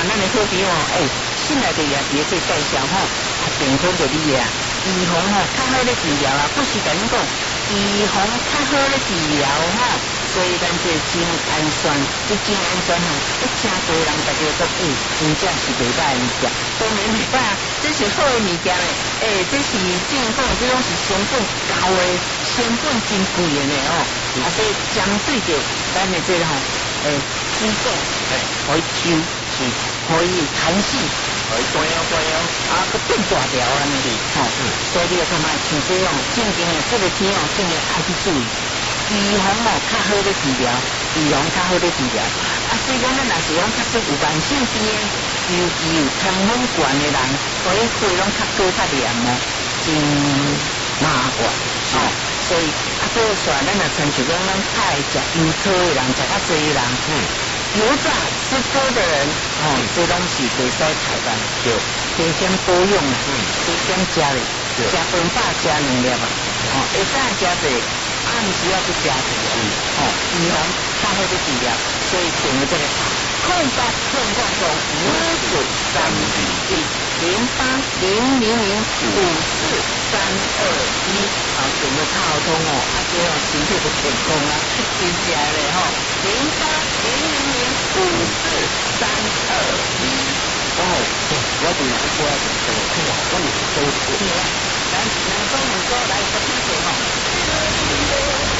咱的好朋友新来的也可以介绍吼，健康就你啊，预防吼较好的治疗啊，不是甲你讲，预防较好的治疗吼，所以咱这真安全，这真安全吼，真多人大家都真正是袂歹的物件，当然袂歹啊，这是好的物件嘞，这是正讲，这种是成本高的，成本真贵的呢哦，所以针对着咱的这吼，肌骨可以抽，是可以弹性。对啊，个变大条啊，那里，所以你要看嘛，像这种正经的这个天真的爱去注意，预防较好的治疗，预防较好的治疗。虽然咱若是讲确实有慢性病的，尤其有糖分高的人，所以肺拢较多较黏真麻烦。所以所以说，咱若亲像讲咱太食油炒的人，食较济的人，油炸吃多的人，这东西袂使太慢，就加点保养啦，加点加嘞，加饭饱加2粒啊，会使加济，毋需要去加济，预防较好的治疗，所以选了这个08碰撞中593210800054321，选了套通这样身体就健康啊，真正嘞0800054321。 我对我说我们都是。 来，2分钟来，我听谁